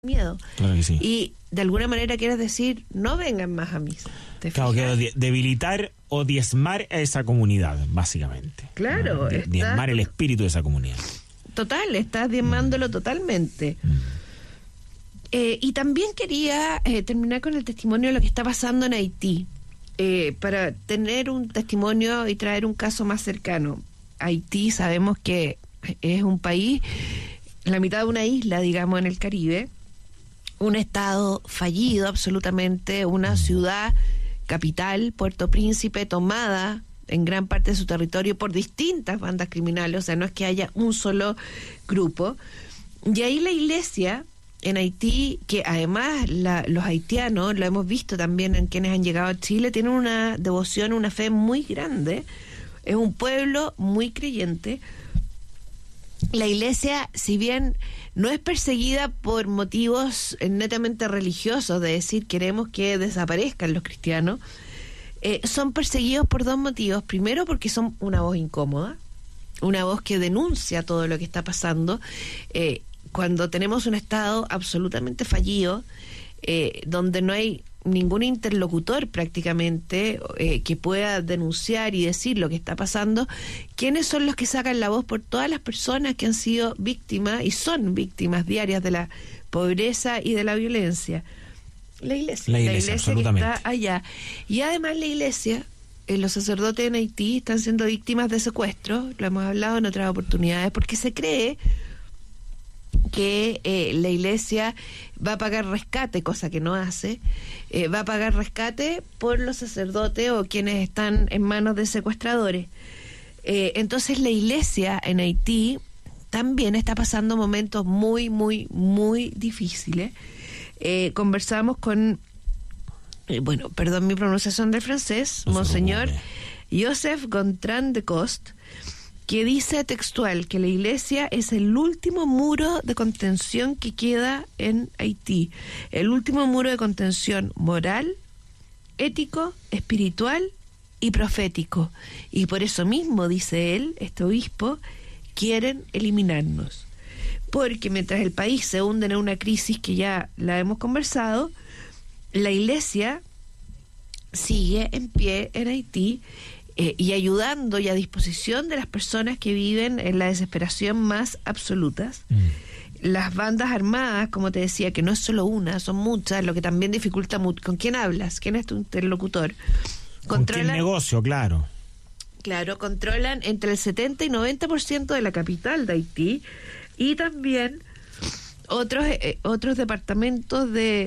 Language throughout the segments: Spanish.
miedo. Claro que sí. Y de alguna manera quieres decir, no vengan más a misa. Claro, que debilitar o diezmar a esa comunidad, básicamente. Claro. Diezmar el espíritu de esa comunidad. Total, estás diezmándolo totalmente. Y también quería terminar con el testimonio de lo que está pasando en Haití, para tener un testimonio y traer un caso más cercano. Haití sabemos que es un país, la mitad de una isla, digamos, en el Caribe, un estado fallido absolutamente, una ciudad capital, Puerto Príncipe, tomada en gran parte de su territorio por distintas bandas criminales, o sea, no es que haya un solo grupo. Y ahí la iglesia en Haití, que además los haitianos, lo hemos visto también en quienes han llegado a Chile, tienen una devoción, una fe muy grande, es un pueblo muy creyente. La iglesia, si bien no es perseguida por motivos netamente religiosos, de decir queremos que desaparezcan los cristianos, son perseguidos por dos motivos. Primero, porque son una voz incómoda, una voz que denuncia todo lo que está pasando, cuando tenemos un Estado absolutamente fallido, donde no hay ningún interlocutor prácticamente que pueda denunciar y decir lo que está pasando. ¿Quiénes son los que sacan la voz por todas las personas que han sido víctimas y son víctimas diarias de la pobreza y de la violencia? La iglesia absolutamente. que está allá. Y además la iglesia, los sacerdotes en Haití están siendo víctimas de secuestros, lo hemos hablado en otras oportunidades, porque se cree que la iglesia va a pagar rescate, cosa que no hace, va a pagar rescate por los sacerdotes o quienes están en manos de secuestradores. Entonces la iglesia en Haití también está pasando momentos muy, muy, muy difíciles. Conversamos con, perdón mi pronunciación del francés, Monseñor Joseph Gontran de Cost, que dice textual que la iglesia es el último muro de contención que queda en Haití, el último muro de contención moral, ético, espiritual y profético. Y por eso mismo, dice él, este obispo, quieren eliminarnos. Porque mientras el país se hunde en una crisis que ya la hemos conversado, la iglesia sigue en pie en Haití, y ayudando y a disposición de las personas que viven en la desesperación más absolutas. Las bandas armadas, como te decía, que no es solo una, son muchas, lo que también dificulta mucho. ¿Con quién hablas? ¿Quién es tu interlocutor? ¿Con qué negocio? Claro, controlan entre el 70 y 90% de la capital de Haití, y también otros departamentos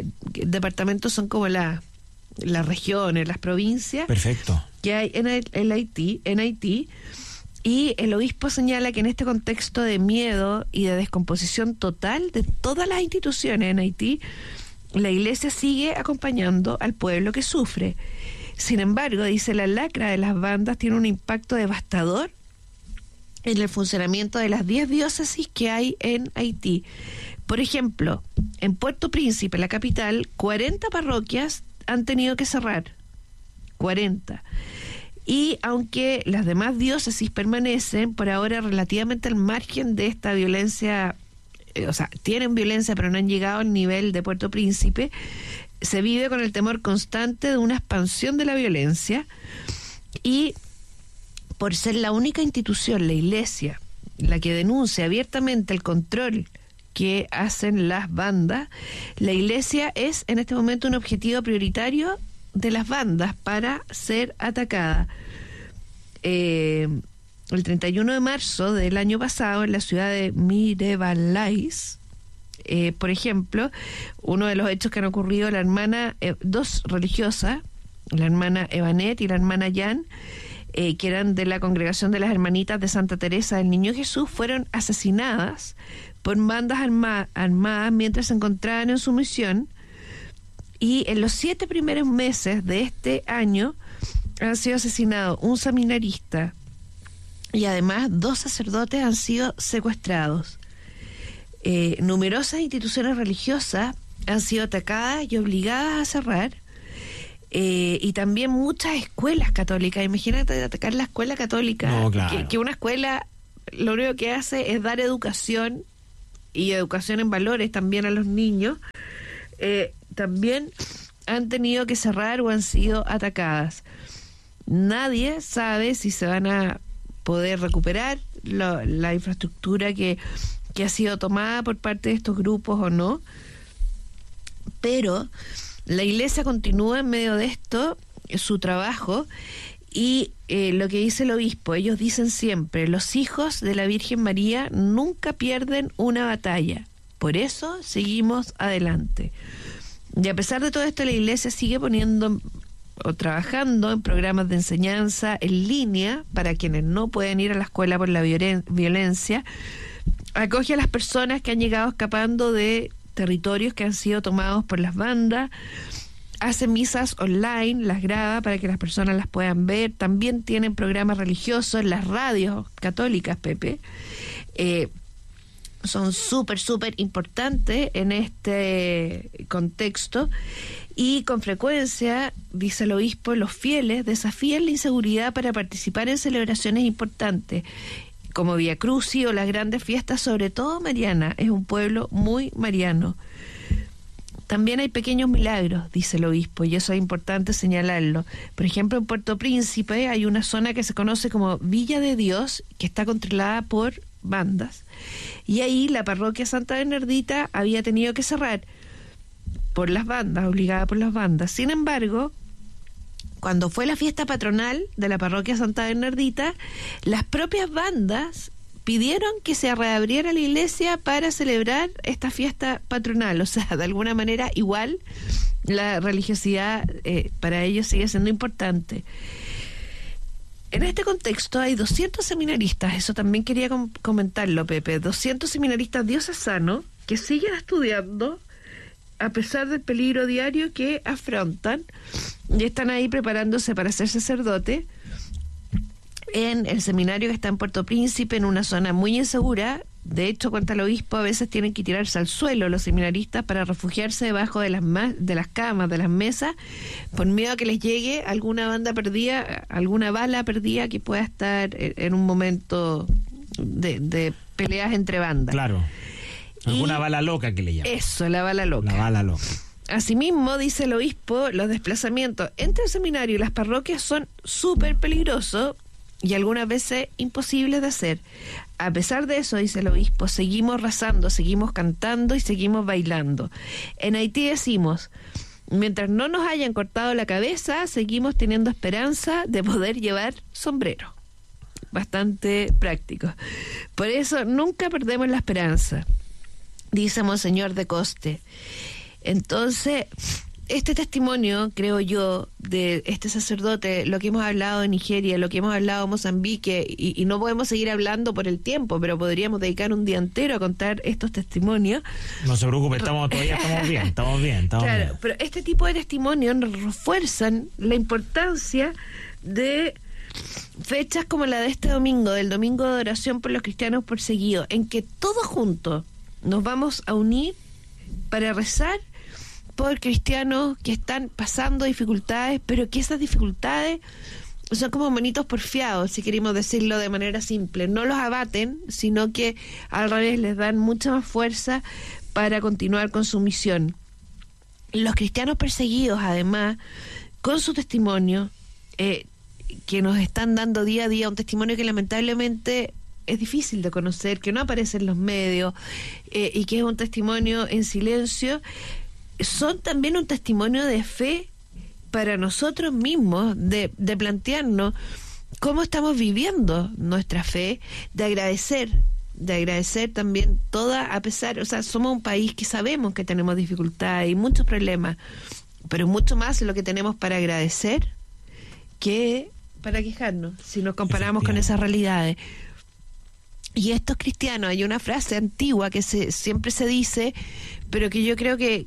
son como las regiones, las provincias. Perfecto. Que hay en Haití, y el obispo señala que en este contexto de miedo y de descomposición total de todas las instituciones en Haití, la iglesia sigue acompañando al pueblo que sufre. Sin embargo, dice, la lacra de las bandas tiene un impacto devastador en el funcionamiento de las 10 diócesis que hay en Haití. Por ejemplo, en Puerto Príncipe, la capital, 40 parroquias han tenido que cerrar. 40. Y aunque las demás diócesis permanecen por ahora relativamente al margen de esta violencia, o sea, tienen violencia pero no han llegado al nivel de Puerto Príncipe, se vive con el temor constante de una expansión de la violencia. Y por ser la única institución, la iglesia, la que denuncia abiertamente el control que hacen las bandas, la iglesia es en este momento un objetivo prioritario de las bandas para ser atacada. El 31 de marzo del año pasado, en la ciudad de Mirebalais, por ejemplo, uno de los hechos que han ocurrido, la hermana, dos religiosas, la hermana Evanet y la hermana Jan, que eran de la congregación de las Hermanitas de Santa Teresa del Niño Jesús, fueron asesinadas por bandas armadas mientras se encontraban en su misión. Y en los 7 primeros meses de este año han sido asesinados un seminarista y además 2 sacerdotes han sido secuestrados. Numerosas instituciones religiosas han sido atacadas y obligadas a cerrar, y también muchas escuelas católicas. Imagínate atacar la escuela católica. No, claro. que una escuela lo único que hace es dar educación y educación en valores también a los niños, también han tenido que cerrar o han sido atacadas. Nadie sabe si se van a poder recuperar la infraestructura que ha sido tomada por parte de estos grupos o no, pero la Iglesia continúa en medio de esto, su trabajo, y lo que dice el obispo, ellos dicen siempre, los hijos de la Virgen María nunca pierden una batalla, por eso seguimos adelante. Y a pesar de todo esto, la Iglesia sigue poniendo o trabajando en programas de enseñanza en línea para quienes no pueden ir a la escuela por la violencia, acoge a las personas que han llegado escapando de territorios que han sido tomados por las bandas, hace misas online, las graba para que las personas las puedan ver, también tienen programas religiosos en las radios católicas, Pepe, son súper importantes en este contexto, y con frecuencia, dice el obispo, los fieles desafían la inseguridad para participar en celebraciones importantes, como Vía Crucis o las grandes fiestas, sobre todo Mariana, es un pueblo muy mariano. También hay pequeños milagros, dice el obispo, y eso es importante señalarlo. Por ejemplo, en Puerto Príncipe hay una zona que se conoce como Villa de Dios, que está controlada por bandas, y ahí la parroquia Santa Bernardita había tenido que cerrar por las bandas, obligada por las bandas. Sin embargo, cuando fue la fiesta patronal de la parroquia Santa Bernardita, las propias bandas pidieron que se reabriera la iglesia para celebrar esta fiesta patronal. O sea, de alguna manera, igual la religiosidad para ellos sigue siendo importante. En este contexto hay 200 seminaristas, eso también quería comentarlo, Pepe, 200 seminaristas diocesanos que siguen estudiando a pesar del peligro diario que afrontan, y están ahí preparándose para ser sacerdote en el seminario que está en Puerto Príncipe, en una zona muy insegura. De hecho, cuenta el obispo, a veces tienen que tirarse al suelo los seminaristas para refugiarse debajo de las camas, de las mesas, por miedo a que les llegue alguna banda perdida, alguna bala perdida que pueda estar en un momento de peleas entre bandas. Claro. Alguna bala loca que le llaman. Eso, la bala loca. La bala loca. Asimismo, dice el obispo, los desplazamientos entre el seminario y las parroquias son súper peligrosos y algunas veces imposibles de hacer. A pesar de eso, dice el obispo, seguimos rezando, seguimos cantando y seguimos bailando. En Haití decimos, mientras no nos hayan cortado la cabeza, seguimos teniendo esperanza de poder llevar sombrero. Bastante práctico. Por eso nunca perdemos la esperanza, dice Monseñor de Coste. Entonces, este testimonio, creo yo, de este sacerdote, lo que hemos hablado en Nigeria, lo que hemos hablado en Mozambique, y no podemos seguir hablando por el tiempo, pero podríamos dedicar un día entero a contar estos testimonios. No se preocupe, estamos bien. Claro, pero este tipo de testimonios refuerzan la importancia de fechas como la de este domingo, del domingo de oración por los cristianos perseguidos, en que todos juntos nos vamos a unir para rezar por cristianos que están pasando dificultades, pero que esas dificultades son como monitos porfiados, si queremos decirlo de manera simple. No los abaten, sino que al revés les dan mucha más fuerza para continuar con su misión. Los cristianos perseguidos, además, con su testimonio, que nos están dando día a día, un testimonio que lamentablemente es difícil de conocer, que no aparece en los medios, y que es un testimonio en silencio, son también un testimonio de fe para nosotros mismos, de plantearnos cómo estamos viviendo nuestra fe, de agradecer también a pesar, o sea, somos un país que sabemos que tenemos dificultades y muchos problemas, pero mucho más lo que tenemos para agradecer que para quejarnos, si nos comparamos con esas realidades. Y estos cristianos, hay una frase antigua que siempre se dice, pero que yo creo que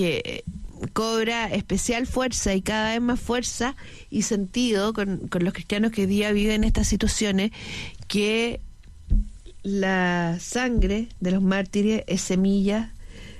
cobra especial fuerza y cada vez más fuerza y sentido con los cristianos que hoy día viven estas situaciones, que la sangre de los mártires es semilla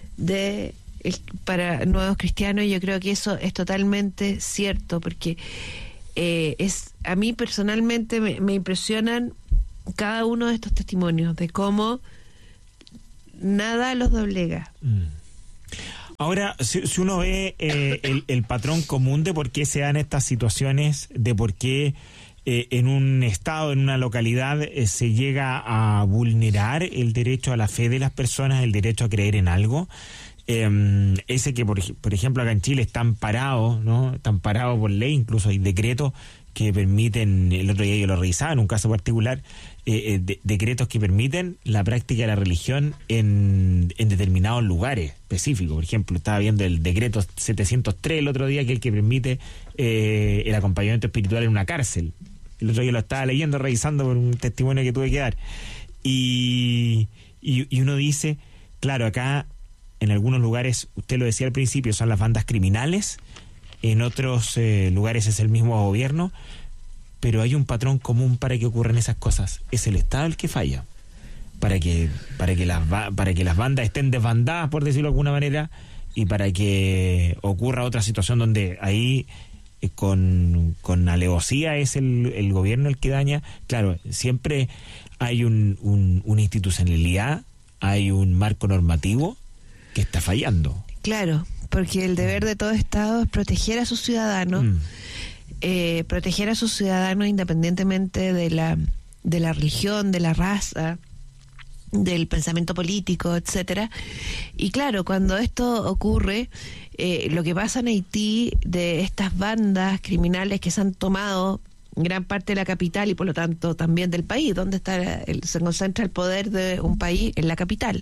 para nuevos cristianos, y yo creo que eso es totalmente cierto, porque a mí personalmente me impresionan cada uno de estos testimonios, de cómo nada los doblega. Ahora, si uno ve el patrón común de por qué se dan estas situaciones, de por qué en un estado, en una localidad, se llega a vulnerar el derecho a la fe de las personas, el derecho a creer en algo, ese que, por ejemplo, acá en Chile está amparado, ¿no? Está amparado por ley, incluso hay decretos que permiten, el otro día yo lo revisaba en un caso particular, decretos que permiten la práctica de la religión en determinados lugares específicos. Por ejemplo, estaba viendo el decreto 703 el otro día, que es el que permite el acompañamiento espiritual en una cárcel. El otro día lo estaba leyendo, revisando por un testimonio que tuve que dar. Y uno dice, claro, acá en algunos lugares, usted lo decía al principio, son las bandas criminales, en otros lugares es el mismo gobierno, pero hay un patrón común para que ocurran esas cosas. Es el Estado el que falla. Para que las bandas estén desbandadas, por decirlo de alguna manera, y para que ocurra otra situación donde ahí con alevosía es el gobierno el que daña. Claro, siempre hay una institucionalidad, hay un marco normativo que está fallando. Claro, porque el deber de todo Estado es proteger a sus ciudadanos, proteger a sus ciudadanos independientemente de la religión, de la raza, del pensamiento político, etcétera. Y claro, cuando esto ocurre, lo que pasa en Haití, de estas bandas criminales que se han tomado gran parte de la capital y por lo tanto también del país, donde se concentra el poder de un país en la capital,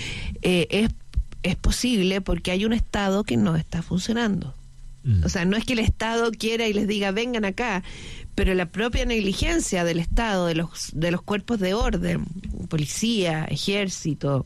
es posible porque hay un Estado que no está funcionando. O sea, no es que el Estado quiera y les diga vengan acá, pero la propia negligencia del Estado, de los cuerpos de orden, policía, ejército,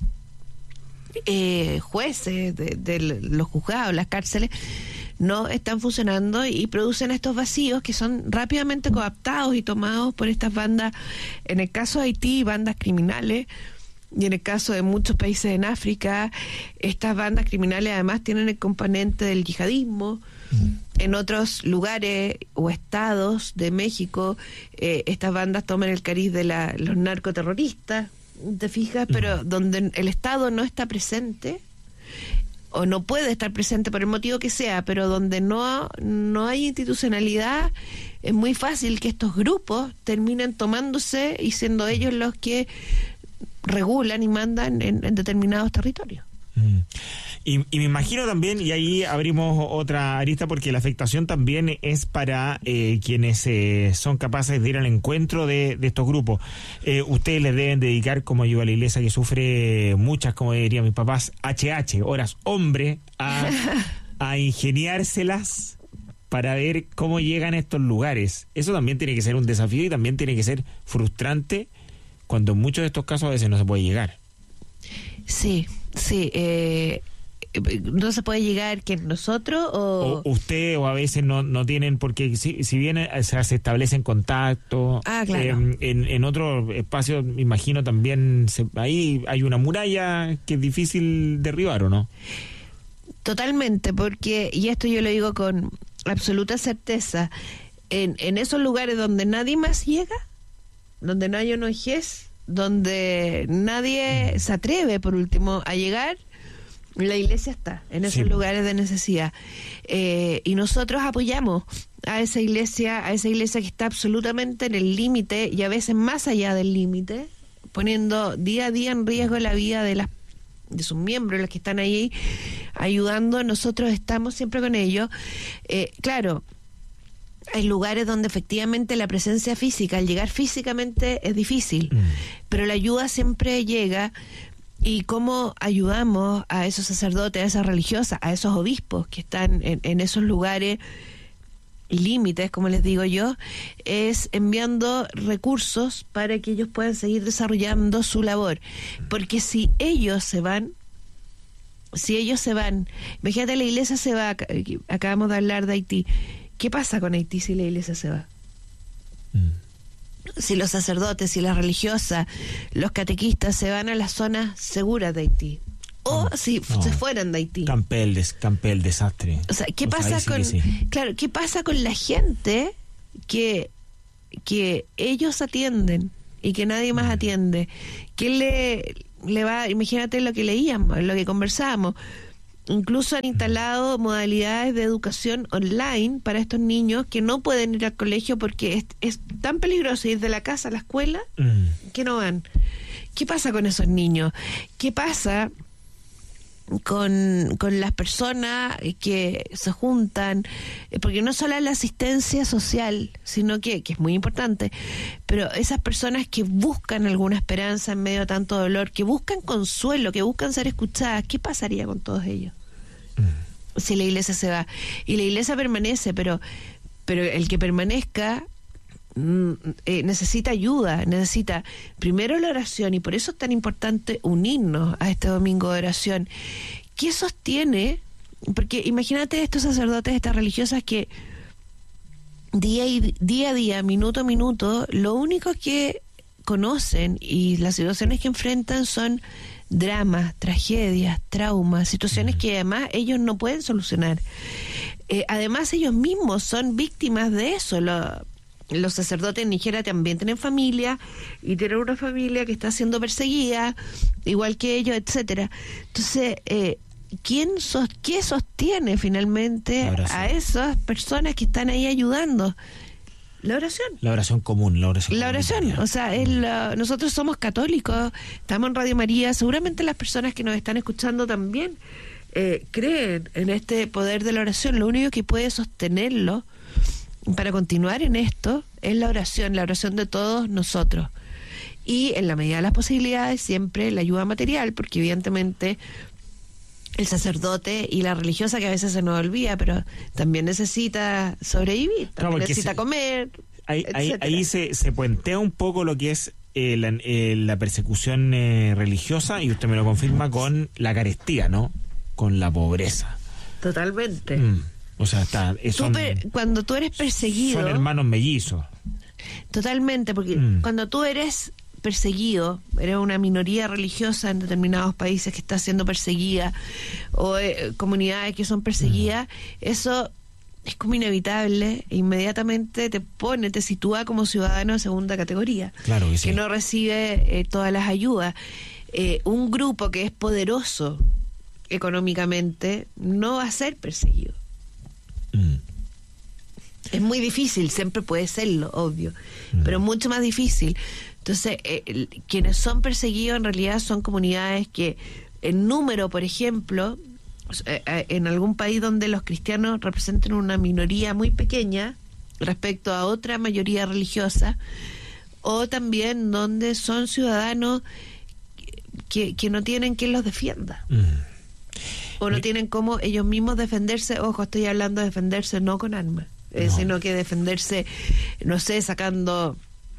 jueces, de los juzgados, las cárceles, no están funcionando y producen estos vacíos que son rápidamente coaptados y tomados por estas bandas, en el caso de Haití, bandas criminales. Y en el caso de muchos países en África, estas bandas criminales además tienen el componente del yihadismo. En otros lugares o estados de México, estas bandas toman el cariz de los narcoterroristas, ¿te fijas? Pero donde el Estado no está presente, o no puede estar presente por el motivo que sea, pero donde no hay institucionalidad, es muy fácil que estos grupos terminen tomándose y siendo ellos los que regulan y mandan en determinados territorios. Y me imagino también, y ahí abrimos otra arista, porque la afectación también es para quienes son capaces de ir al encuentro de estos grupos. Ustedes les deben dedicar, como ayuda a la iglesia que sufre muchas, como dirían mis papás, horas hombre, a ingeniárselas para ver cómo llegan a estos lugares. Eso también tiene que ser un desafío y también tiene que ser frustrante, cuando en muchos de estos casos a veces no se puede llegar. Sí, no se puede llegar que nosotros o usted, o a veces no tienen, porque si bien se establecen contactos, claro. En otros espacios, me imagino también ahí hay una muralla que es difícil derribar, ¿o no? Totalmente, porque, y esto yo lo digo con absoluta certeza, en esos lugares donde nadie más llega, donde no hay ONGs, donde nadie se atreve, por último, a llegar, la iglesia está en esos lugares de necesidad. Y nosotros apoyamos a esa iglesia que está absolutamente en el límite y a veces más allá del límite, poniendo día a día en riesgo la vida de sus miembros, los que están ahí ayudando. Nosotros estamos siempre con ellos. Claro, hay lugares donde efectivamente la presencia física, al llegar físicamente es difícil, pero la ayuda siempre llega. Y cómo ayudamos a esos sacerdotes, a esas religiosas, a esos obispos que están en esos lugares límites, como les digo yo, es enviando recursos para que ellos puedan seguir desarrollando su labor. Porque si ellos se van, imagínate, la iglesia se va, acabamos de hablar de Haití. ¿Qué pasa con Haití si la iglesia se va? Si los sacerdotes, si las religiosas, los catequistas se van a las zonas seguras de Haití, o se fueran de Haití. Campe el desastre. O sea, ¿qué pasa qué pasa con la gente que ellos atienden y que nadie más atiende, ¿qué le va? Imagínate lo que leíamos, lo que conversábamos. Incluso han instalado modalidades de educación online para estos niños que no pueden ir al colegio porque es tan peligroso ir de la casa a la escuela que no van. ¿Qué pasa con esos niños? ¿Qué pasa con las personas que se juntan? Porque no solo es la asistencia social, sino que es muy importante, pero esas personas que buscan alguna esperanza en medio de tanto dolor, que buscan consuelo, que buscan ser escuchadas, ¿qué pasaría con todos ellos? Si la iglesia se va. Y la iglesia permanece, pero el que permanezca necesita ayuda, necesita primero la oración, y por eso es tan importante unirnos a este domingo de oración. ¿Qué sostiene? Porque imagínate estos sacerdotes, estas religiosas que día a día, minuto a minuto, lo único que conocen y las situaciones que enfrentan son dramas, tragedias, traumas, situaciones que además ellos no pueden solucionar. Además ellos mismos son víctimas de eso. Los sacerdotes en Nigeria también tienen familia, y tienen una familia que está siendo perseguida igual que ellos, etcétera. Entonces, ¿qué sostiene finalmente a esas personas que están ahí ayudando? La oración. La oración común, la oración. O sea, nosotros somos católicos, estamos en Radio María, seguramente las personas que nos están escuchando también creen en este poder de la oración. Lo único que puede sostenerlo para continuar en esto es la oración de todos nosotros. Y en la medida de las posibilidades, siempre la ayuda material, porque evidentemente el sacerdote y la religiosa, que a veces se nos olvida, pero también necesita sobrevivir, también necesita comer. Ahí se puentea un poco lo que es la persecución religiosa, y usted me lo confirma con la carestía, ¿no? Con la pobreza. Totalmente. O sea, cuando tú eres perseguido... Son hermanos mellizos. Totalmente, porque cuando tú eres perseguido, eres una minoría religiosa en determinados países que está siendo perseguida, o comunidades que son perseguidas, eso es como inevitable, e inmediatamente te sitúa como ciudadano de segunda categoría, claro que sí, que no recibe todas las ayudas. Un grupo que es poderoso económicamente no va a ser perseguido. Es muy difícil, siempre puede serlo, obvio, pero mucho más difícil. Entonces, quienes son perseguidos en realidad son comunidades que, en número, por ejemplo, en algún país donde los cristianos representan una minoría muy pequeña respecto a otra mayoría religiosa, o también donde son ciudadanos que no tienen quien los defienda. O no tienen cómo ellos mismos defenderse. Ojo, estoy hablando de defenderse no con armas, sino que defenderse, no sé, sacando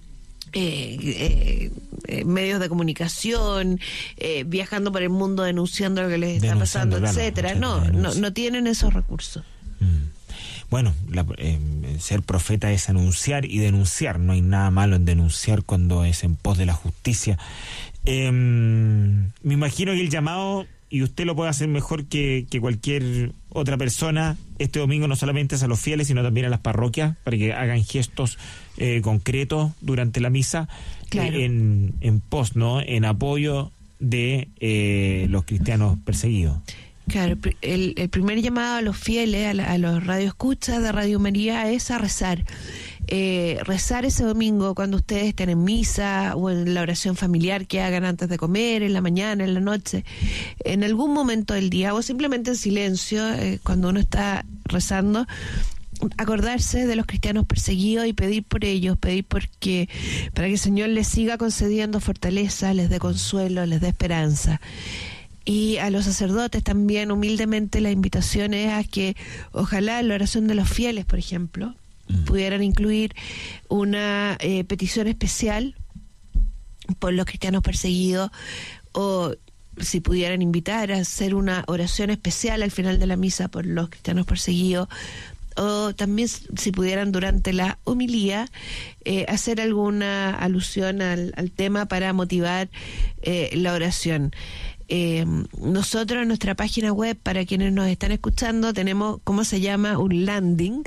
medios de comunicación, viajando por el mundo denunciando lo que les está pasando, etcétera. No tienen esos recursos. Bueno, ser profeta es anunciar y denunciar. No hay nada malo en denunciar cuando es en pos de la justicia. Me imagino que el llamado, y usted lo puede hacer mejor que cualquier otra persona, este domingo, no solamente es a los fieles, sino también a las parroquias, para que hagan gestos concretos durante la misa, claro, en pos, ¿no?, en apoyo de los cristianos perseguidos. Claro, el primer llamado a los fieles, a los radioescuchas de Radio María, es a rezar. Rezar ese domingo cuando ustedes estén en misa, o en la oración familiar que hagan antes de comer, en la mañana, en la noche, en algún momento del día, o simplemente en silencio, cuando uno está rezando, acordarse de los cristianos perseguidos y pedir por ellos, para que el Señor les siga concediendo fortaleza, les dé consuelo, les dé esperanza. Y a los sacerdotes también, humildemente, la invitación es a que ojalá en la oración de los fieles, por ejemplo, pudieran incluir una petición especial por los cristianos perseguidos, o si pudieran invitar a hacer una oración especial al final de la misa por los cristianos perseguidos, o también si pudieran durante la homilía hacer alguna alusión al tema para motivar la oración. nosotros en nuestra página web, para quienes nos están escuchando, tenemos, ¿cómo se llama? Un landing,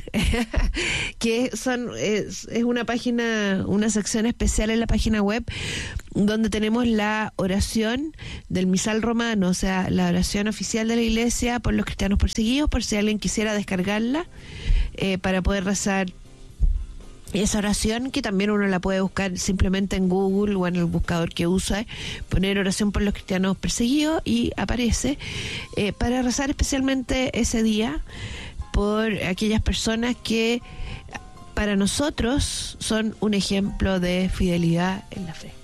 que es una página, una sección especial en la página web, donde tenemos la oración del misal romano, o sea, la oración oficial de la Iglesia por los cristianos perseguidos, por si alguien quisiera descargarla, para poder rezar esa oración, que también uno la puede buscar simplemente en Google o en el buscador que usa, poner oración por los cristianos perseguidos y aparece, para rezar especialmente ese día por aquellas personas que para nosotros son un ejemplo de fidelidad en la fe.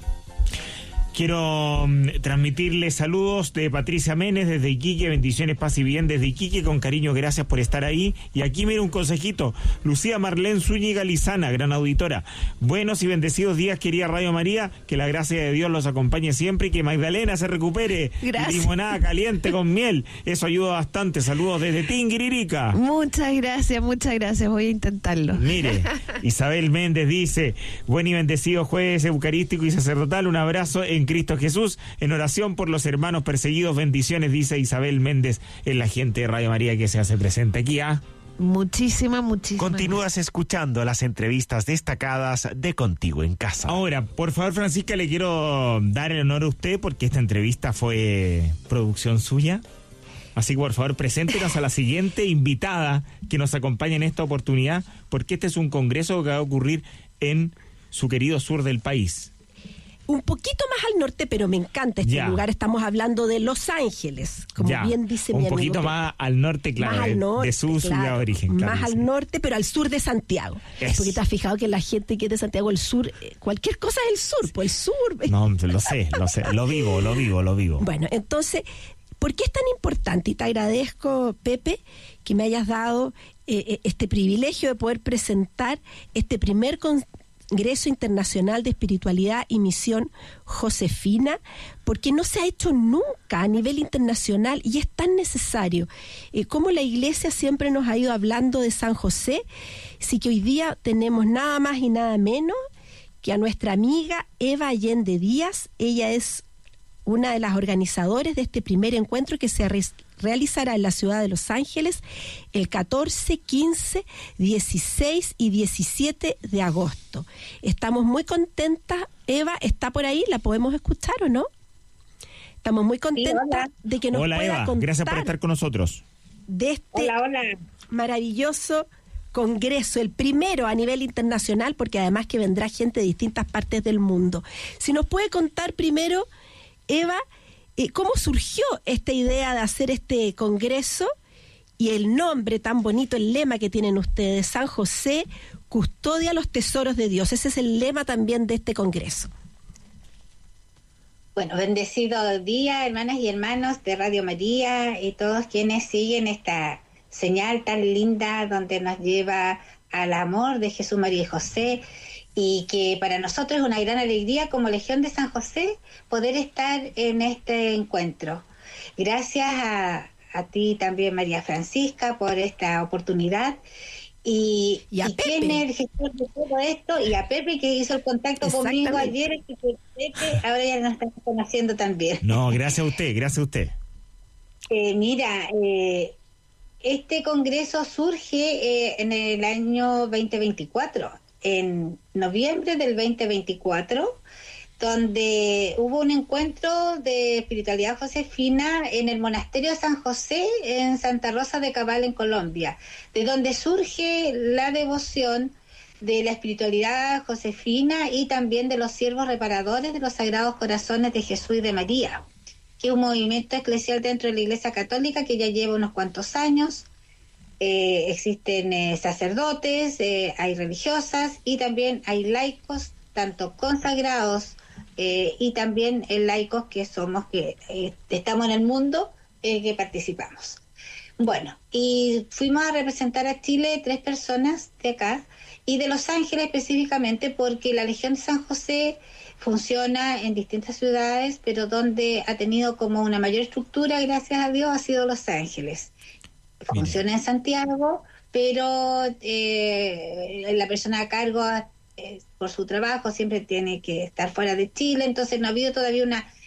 Quiero transmitirle saludos de Patricia Menes desde Iquique, bendiciones, paz y bien desde Iquique, con cariño, gracias por estar ahí. Y aquí mira un consejito, Lucía Marlene Zúñiga Lizana, gran auditora. Buenos y bendecidos días, querida Radio María, que la gracia de Dios los acompañe siempre y que Magdalena se recupere. Gracias. Y limonada caliente con miel, eso ayuda bastante. Saludos desde Tinguiririca. Muchas gracias, voy a intentarlo. Mire, Isabel Méndez dice, buen y bendecido jueves eucarístico y sacerdotal, un abrazo en Cristo Jesús, en oración por los hermanos perseguidos, bendiciones, dice Isabel Méndez, en la gente de Radio María que se hace presente aquí. Muchísimas. Continúas escuchando las entrevistas destacadas de Contigo en Casa. Ahora, por favor, Francisca, le quiero dar el honor a usted porque esta entrevista fue producción suya. Así que, por favor, preséntenos a la siguiente invitada que nos acompaña en esta oportunidad, porque este es un congreso que va a ocurrir en su querido sur del país. Un poquito más al norte, pero me encanta este lugar. Estamos hablando de Los Ángeles, como bien dice mi amigo. Un poquito más al norte, claro, más al norte, de su ciudad de origen. Claro, más al norte, pero al sur de Santiago. Porque te has fijado que la gente que es de Santiago, el sur, cualquier cosa es el sur, pues el sur. No, lo sé, lo vivo. Bueno, entonces, ¿por qué es tan importante? Y te agradezco, Pepe, que me hayas dado este privilegio de poder presentar este primer Congreso Internacional de Espiritualidad y Misión Josefina, porque no se ha hecho nunca a nivel internacional y es tan necesario. Como la Iglesia siempre nos ha ido hablando de San José, sí que hoy día tenemos nada más y nada menos que a nuestra amiga Eva Allende Díaz. Ella es una de las organizadoras de este primer encuentro que se realizará en la ciudad de Los Ángeles el 14, 15, 16 y 17 de agosto. Estamos muy contentas. Eva, ¿está por ahí? ¿La podemos escuchar o no? Estamos muy contentas de que nos pueda Eva, contar. Gracias por estar con nosotros. De este maravilloso congreso, el primero a nivel internacional, porque además que vendrá gente de distintas partes del mundo. Si nos puede contar primero, Eva, ¿cómo surgió esta idea de hacer este congreso y el nombre tan bonito, el lema que tienen ustedes, San José custodia los tesoros de Dios? Ese es el lema también de este congreso. Bueno, bendecido día, hermanas y hermanos de Radio María y todos quienes siguen esta señal tan linda donde nos lleva al amor de Jesús, María y José. Y que para nosotros es una gran alegría como Legión de San José poder estar en este encuentro. Gracias a ti también, María Francisca, por esta oportunidad. Y a Pepe, quién es el gestor de todo esto, y a Pepe, que hizo el contacto conmigo ayer, y que Pepe ahora ya nos está conociendo también. No, gracias a usted. Mira, este congreso surge en el año 2024. En noviembre del 2024, donde hubo un encuentro de espiritualidad josefina en el monasterio de San José en Santa Rosa de Cabal, en Colombia, de donde surge la devoción de la espiritualidad josefina y también de los siervos reparadores de los Sagrados Corazones de Jesús y de María, que es un movimiento eclesial dentro de la Iglesia Católica que ya lleva unos cuantos años. Existen sacerdotes, hay religiosas y también hay laicos, tanto consagrados y también laicos que somos, que estamos en el mundo, que participamos. Bueno, y fuimos a representar a Chile 3 personas de acá y de Los Ángeles específicamente, porque la Legión de San José funciona en distintas ciudades, pero donde ha tenido como una mayor estructura, gracias a Dios, ha sido Los Ángeles. Funciona en Santiago, pero la persona a cargo por su trabajo siempre tiene que estar fuera de Chile, entonces no ha habido todavía una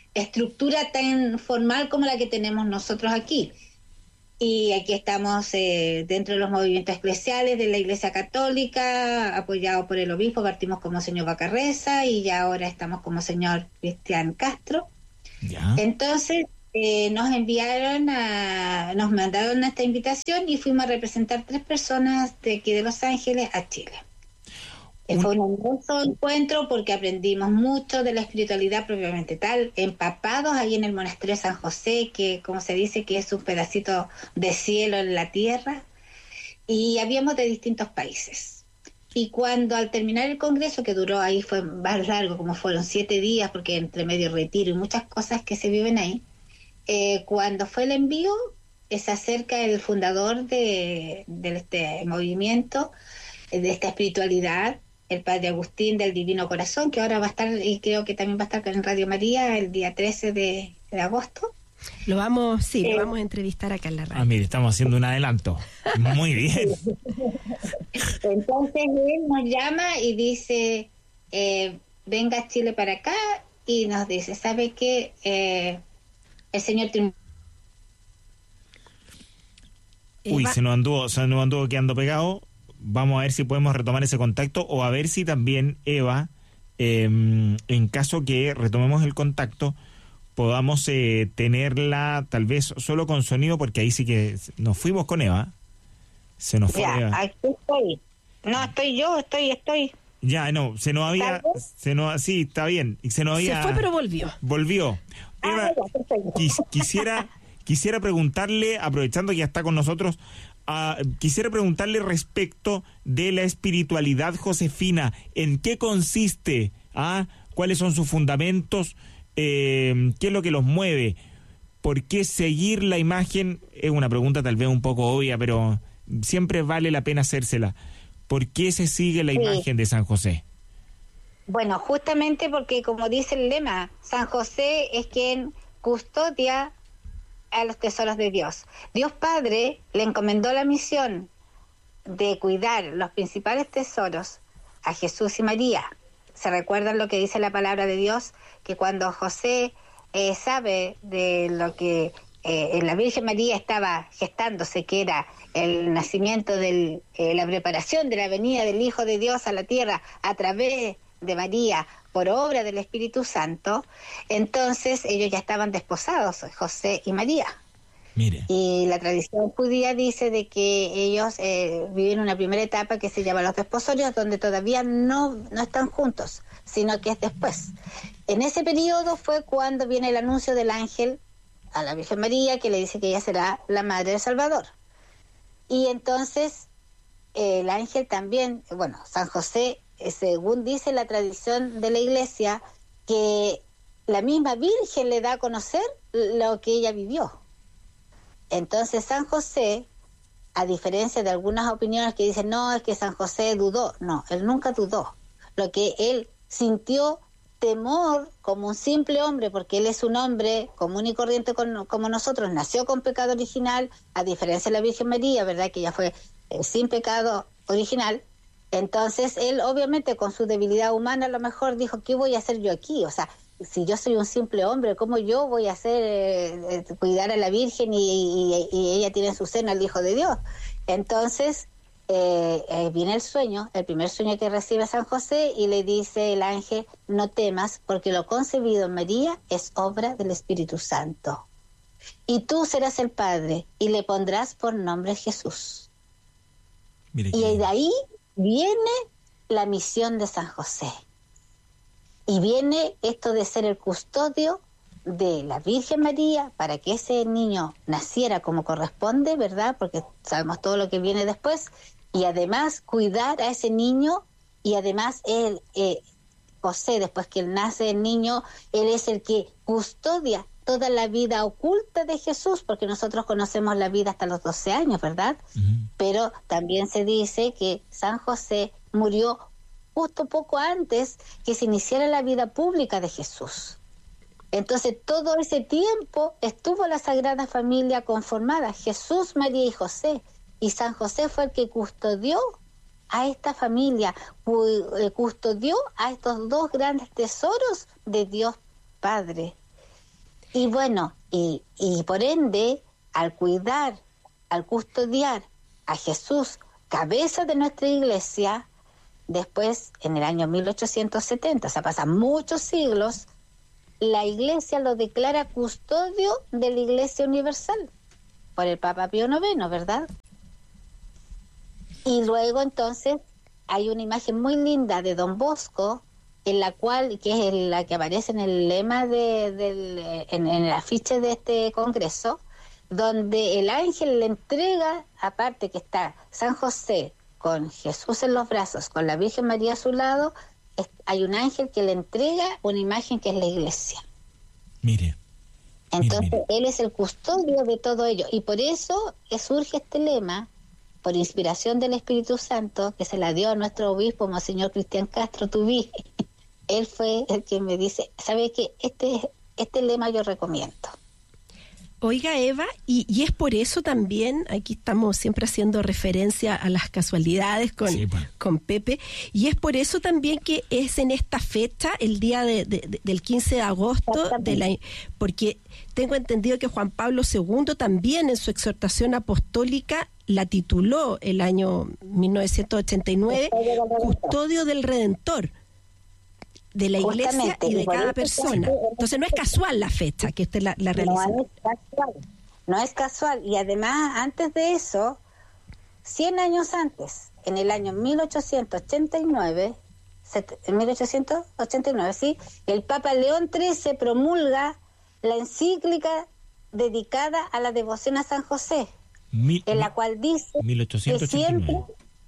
estructura tan formal como la que tenemos nosotros aquí. Y aquí estamos dentro de los movimientos eclesiales de la Iglesia Católica, apoyados por el obispo. Partimos como señor Bacarreza y ya ahora estamos como señor Cristian Castro. Ya. Entonces nos mandaron esta invitación y fuimos a representar 3 personas de aquí de Los Ángeles a Chile. Fue un hermoso encuentro porque aprendimos mucho de la espiritualidad propiamente tal, empapados ahí en el monasterio de San José, que como se dice que es un pedacito de cielo en la tierra, y habíamos de distintos países. Y cuando al terminar el congreso, que duró ahí, fue más largo, como fueron 7 días, porque entre medio retiro y muchas cosas que se viven ahí, cuando fue el envío, se acerca el fundador de este movimiento, de esta espiritualidad, el padre Agustín del Divino Corazón, que ahora va a estar, y creo que también va a estar en Radio María el día 13 de agosto. Lo vamos a entrevistar acá en la radio. Mire, estamos haciendo un adelanto. Muy bien. Entonces él nos llama y dice, venga a Chile para acá, y nos dice, ¿sabe qué? El señor... Uy, se nos anduvo quedando pegado. Vamos a ver si podemos retomar ese contacto, o a ver si también, Eva, en caso que retomemos el contacto, podamos tenerla tal vez solo con sonido, porque ahí sí que nos fuimos con Eva. Se nos fue Eva. Aquí estoy. No, estoy yo, estoy. Ya, no, sí, está bien. Se fue, pero volvió. Volvió. Eva, quisiera preguntarle, aprovechando que ya está con nosotros, quisiera preguntarle respecto de la espiritualidad josefina. ¿En qué consiste? ¿Cuáles son sus fundamentos? ¿Qué es lo que los mueve? ¿Por qué seguir la imagen? Es una pregunta tal vez un poco obvia, pero siempre vale la pena hacérsela. ¿Por qué se sigue la imagen de San José? Bueno, justamente porque, como dice el lema, San José es quien custodia a los tesoros de Dios. Dios Padre le encomendó la misión de cuidar los principales tesoros a Jesús y María. ¿Se recuerdan lo que dice la palabra de Dios? Que cuando José sabe de lo que la Virgen María estaba gestándose, que era el nacimiento la preparación de la venida del Hijo de Dios a la tierra a través de María, por obra del Espíritu Santo, entonces ellos ya estaban desposados, José y María. Mire. Y la tradición judía dice de que ellos viven una primera etapa que se llama los desposorios, donde todavía no están juntos, sino que es después. En ese periodo fue cuando viene el anuncio del ángel a la Virgen María, que le dice que ella será la madre del Salvador. Y entonces el ángel también, San José, según dice la tradición de la Iglesia, que la misma Virgen le da a conocer lo que ella vivió. Entonces San José, a diferencia de algunas opiniones que dicen, no, es que San José dudó. No, él nunca dudó. Lo que él sintió temor como un simple hombre, porque él es un hombre común y corriente como nosotros, nació con pecado original, a diferencia de la Virgen María, ¿verdad? Que ella fue sin pecado original. Entonces él, obviamente, con su debilidad humana, a lo mejor dijo, ¿qué voy a hacer yo aquí? O sea, si yo soy un simple hombre, ¿cómo yo voy a hacer cuidar a la Virgen y ella tiene en su seno al Hijo de Dios? Entonces viene el sueño, el primer sueño que recibe San José, y le dice el ángel, no temas, porque lo concebido en María es obra del Espíritu Santo. Y tú serás el padre, y le pondrás por nombre Jesús. Mire, y de ahí viene la misión de San José. Y viene esto de ser el custodio de la Virgen María para que ese niño naciera como corresponde, ¿verdad? Porque sabemos todo lo que viene después. Y además cuidar a ese niño, y además él, José, después que él nace el niño, él es el que custodia toda la vida oculta de Jesús, porque nosotros conocemos la vida hasta los 12 años, ¿verdad? Uh-huh. Pero también se dice que San José murió justo poco antes que se iniciara la vida pública de Jesús. Entonces todo ese tiempo estuvo la Sagrada Familia conformada, Jesús, María y José, y San José fue el que custodió a esta familia, custodió a estos dos grandes tesoros de Dios Padre. Y bueno, y por ende, al cuidar, al custodiar a Jesús, cabeza de nuestra iglesia, después, en el año 1870, o sea, pasan muchos siglos, la iglesia lo declara custodio de la Iglesia Universal, por el Papa Pío IX, ¿verdad? Y luego entonces hay una imagen muy linda de Don Bosco, en la cual, que es la que aparece en el lema en el afiche de este congreso, donde el ángel le entrega, aparte que está San José con Jesús en los brazos, con la Virgen María a su lado, hay un ángel que le entrega una imagen que es la iglesia. Mire. Entonces, mire. él es el custodio de todo ello. Y por eso surge este lema, por inspiración del Espíritu Santo, que se la dio a nuestro obispo, Monseñor Cristian Castro Tubí. Él fue el que me dice, ¿sabe qué? Este lema yo recomiendo. Oiga, Eva, y es por eso también, aquí estamos siempre haciendo referencia a las casualidades con Pepe, y es por eso también que es en esta fecha, el día del 15 de agosto, porque tengo entendido que Juan Pablo II también en su exhortación apostólica la tituló el año 1989, Custodio del Redentor, de la iglesia. Justamente, y de cada persona. Entonces no es casual la fecha que usted la realiza. No es casual. Y además, antes de eso, 100 años antes, en el año 1889, sí, el Papa León XIII promulga la encíclica dedicada a la devoción a San José, en la cual dice 1889.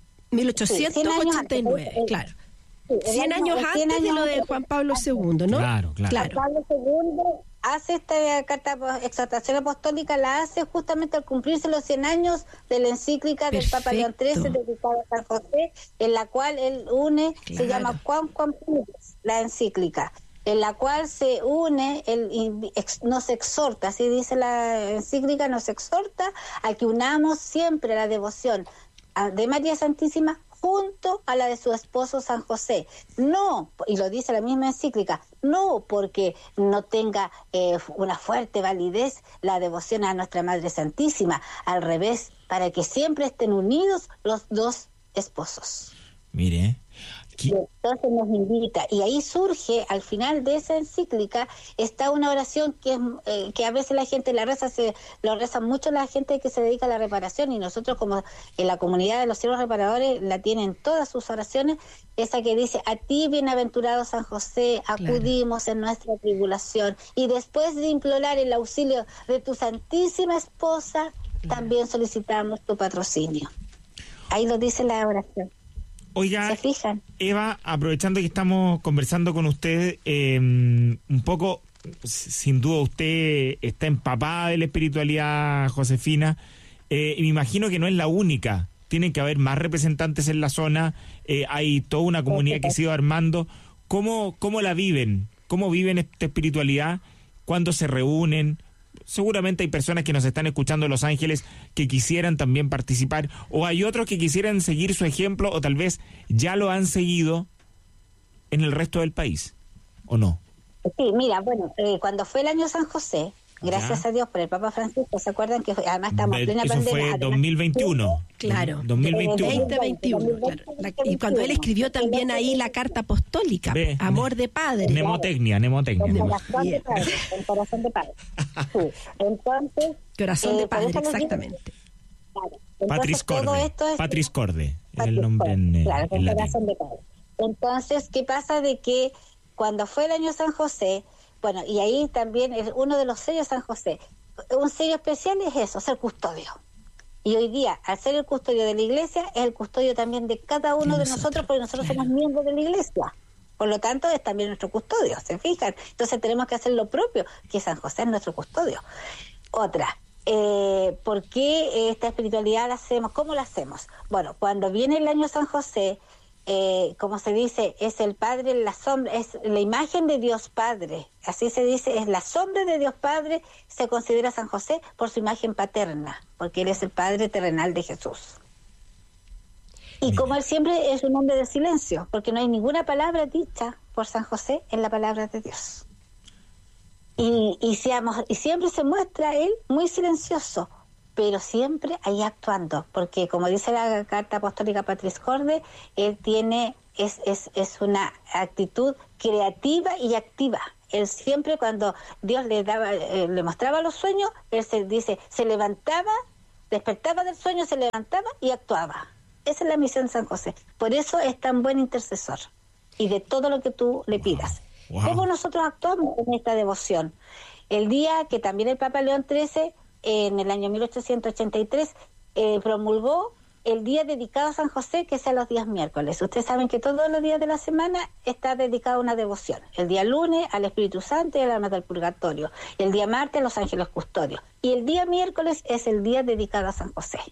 1889, claro. 100 años antes de lo de Juan Pablo II, ¿no? Claro. Juan Pablo II hace esta carta exhortación apostólica, la hace justamente al cumplirse los 100 años de la encíclica del Papa León XIII dedicada a San José, en la cual él une, se llama Quam Plures, la encíclica, en la cual se une, nos exhorta, así dice la encíclica, nos exhorta a que unamos siempre la devoción de María Santísima junto a la de su esposo San José. No, y lo dice la misma encíclica, no porque no tenga una fuerte validez la devoción a nuestra Madre Santísima, al revés, para que siempre estén unidos los dos esposos. Mire. Y entonces nos invita, y ahí surge, al final de esa encíclica, está una oración que a veces la gente la reza, lo reza mucho la gente que se dedica a la reparación, y nosotros como en la comunidad de los siervos reparadores la tienen todas sus oraciones, esa que dice: a ti, bienaventurado San José, acudimos en nuestra tribulación, y después de implorar el auxilio de tu santísima esposa, también solicitamos tu patrocinio. Ahí lo dice la oración. Oiga, ¿se fijan? Eva, aprovechando que estamos conversando con usted, un poco, sin duda usted está empapada de la espiritualidad josefina, y me imagino que no es la única, tienen que haber más representantes en la zona, hay toda una comunidad que se ha ido armando. ¿Cómo la viven? ¿Cómo viven esta espiritualidad? ¿Cuándo se reúnen? Seguramente hay personas que nos están escuchando en Los Ángeles que quisieran también participar, o hay otros que quisieran seguir su ejemplo, o tal vez ya lo han seguido en el resto del país, ¿o no? Sí, mira, bueno, cuando fue el año San José, gracias a Dios por el Papa Francisco, ¿se acuerdan que además estamos en plena pandemia? Eso fue 2021. Claro. 2021. 2021, claro. Y cuando él escribió también ahí la carta apostólica, Amor de Padre. Mnemotecnia. Corazón de Padre, el corazón de Padre. Sí. Entonces, corazón de Padre, exactamente. Claro. Patris Corde, es el nombre en corazón de Padre. Entonces, ¿qué pasa? De que cuando fue el año San José, bueno, y ahí también es uno de los sellos San José, un sello especial es eso, ser custodio. Y hoy día, al ser el custodio de la iglesia, es el custodio también de cada uno de nosotros, porque nosotros somos miembros de la iglesia. Por lo tanto, es también nuestro custodio, ¿se fijan? Entonces tenemos que hacer lo propio, que San José es nuestro custodio. Otra, ¿por qué esta espiritualidad la hacemos? ¿Cómo la hacemos? Bueno, cuando viene el año San José, como se dice, es el Padre, la sombra, es la imagen de Dios Padre, así se dice, es la sombra de Dios Padre, se considera San José por su imagen paterna, porque él es el Padre terrenal de Jesús. Y como él siempre es un hombre de silencio, porque no hay ninguna palabra dicha por San José en la palabra de Dios. Y siempre se muestra él muy silencioso, pero siempre ahí actuando, porque como dice la carta apostólica Patris Corde, él tiene es una actitud creativa y activa. Él siempre, cuando Dios le mostraba los sueños, él se levantaba, despertaba del sueño, se levantaba y actuaba. Esa es la misión de San José. Por eso es tan buen intercesor y de todo lo que tú le pidas. Wow. ¿Cómo nosotros actuamos en esta devoción? El día que también el Papa León XIII, en el año 1883, promulgó el día dedicado a San José, que sea los días miércoles. Ustedes saben que todos los días de la semana está dedicado a una devoción. El día lunes al Espíritu Santo y a la alma del purgatorio. El día martes a los ángeles custodios. Y el día miércoles es el día dedicado a San José.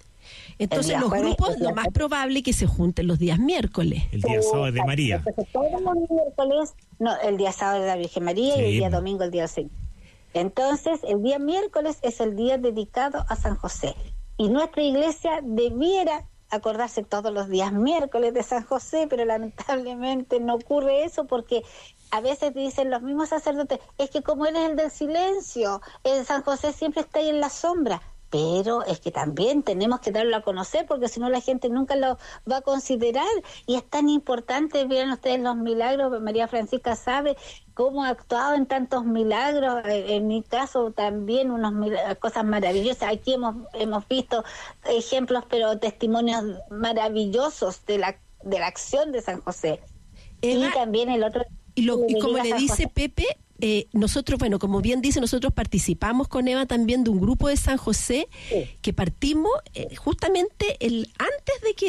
Entonces los grupos, lo más probable que se junten los días miércoles. El día sábado de María. Entonces, todos los miércoles, el día sábado de la Virgen María, Sí, y el día domingo el día del Señor. Entonces, el día miércoles es el día dedicado a San José. Y nuestra iglesia debiera acordarse todos los días miércoles de San José, pero lamentablemente no ocurre eso, porque a veces dicen los mismos sacerdotes, es que como él es el del silencio, el San José siempre está ahí en la sombra. Pero es que también tenemos que darlo a conocer, porque si no la gente nunca lo va a considerar. Y es tan importante, vieron ustedes los milagros. María Francisca sabe cómo ha actuado en tantos milagros. En mi caso también cosas maravillosas. Aquí hemos visto ejemplos, pero testimonios maravillosos de la acción de San José. Eva, y también el otro... Y como le dice Pepe, nosotros, bueno, como bien dice, nosotros participamos con Eva también de un grupo de San José, que partimos justamente antes de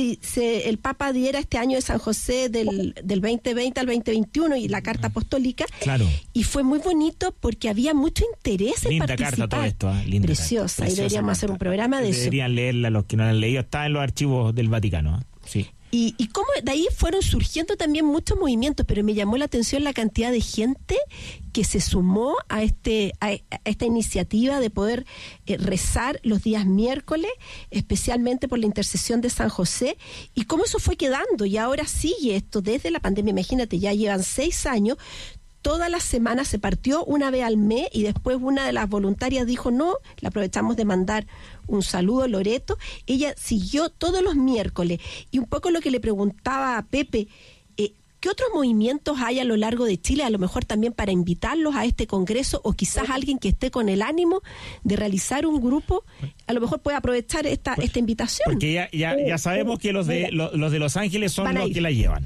que el Papa diera este año de San José del 2020 al 2021 y la carta apostólica. Claro. Y fue muy bonito porque había mucho interés en Linda participar. carta todo esto, linda Preciosa, carta. y deberíamos hacer un programa de eso. Deberían leerla los que no la han leído, está en los archivos del Vaticano. Sí. Y cómo de ahí fueron surgiendo también muchos movimientos, pero me llamó la atención la cantidad de gente que se sumó a esta iniciativa de poder rezar los días miércoles, especialmente por la intercesión de San José, y cómo eso fue quedando, y ahora sigue esto desde la pandemia. Imagínate, ya llevan 6 años. Todas las semanas se partió una vez al mes, y después una de las voluntarias dijo no, la aprovechamos de mandar un saludo a Loreto. Ella siguió todos los miércoles, y un poco lo que le preguntaba a Pepe, ¿qué otros movimientos hay a lo largo de Chile? A lo mejor también para invitarlos a este congreso, o quizás alguien que esté con el ánimo de realizar un grupo, a lo mejor puede aprovechar esta invitación. Porque ya sabemos que los de Los Ángeles son los que la llevan.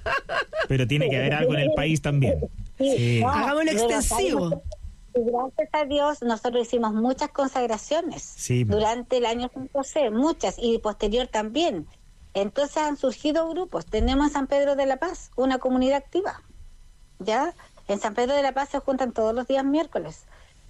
Pero tiene que haber algo en el país también. Sí. Hagámoslo extensivo. Gracias a Dios, nosotros hicimos muchas consagraciones durante el año San José, muchas, y posterior también. Entonces han surgido grupos. Tenemos en San Pedro de la Paz una comunidad activa, ¿ya? En San Pedro de la Paz se juntan todos los días miércoles.